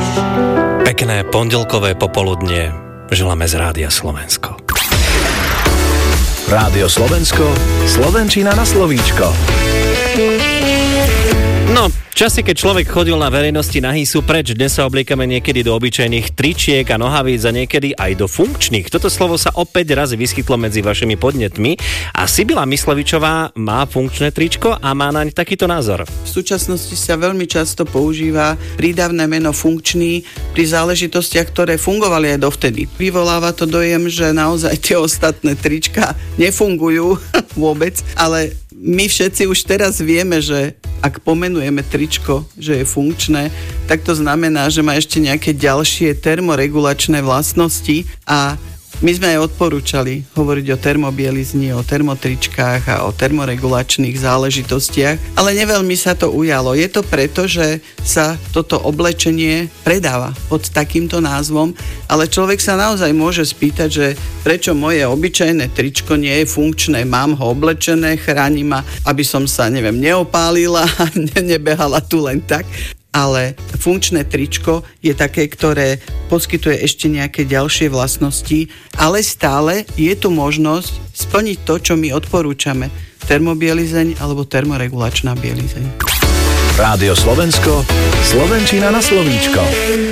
Pekné pondelkové popoludnie želáme z Rádia Slovensko. Rádio Slovensko, slovenčina na slovíčko. No, časy, keď človek chodil na verejnosti nahý sú preč. Dnes sa obliekame niekedy do obyčajných tričiek a nohavíc a niekedy aj do funkčných. Toto slovo sa opäť raz vyskytlo medzi vašimi podnetmi a Sibila Myslevičová má funkčné tričko a má naň takýto názor. V súčasnosti sa veľmi často používa prídavné meno funkčný pri záležitostiach, ktoré fungovali aj dovtedy. Vyvoláva to dojem, že naozaj tie ostatné trička nefungujú vôbec, ale my všetci už teraz vieme, že ak pomenujeme tričko, že je funkčné, tak to znamená, že má ešte nejaké ďalšie termoregulačné vlastnosti a my sme aj odporúčali hovoriť o termobielizni, o termotričkách a o termoregulačných záležitostiach, ale neveľmi sa to ujalo. Je to preto, že sa toto oblečenie predáva pod takýmto názvom, ale človek sa naozaj môže spýtať, že prečo moje obyčajné tričko nie je funkčné, mám ho oblečené, chráni ma, aby som sa, neopálila a nebehala tu len tak. Ale funkčné tričko je také, ktoré poskytuje ešte nejaké ďalšie vlastnosti, ale stále je tu možnosť splniť to, čo my odporúčame. Termobielizeň alebo termoregulačná bielizeň. Rádio Slovensko, slovenčina na slovíčko.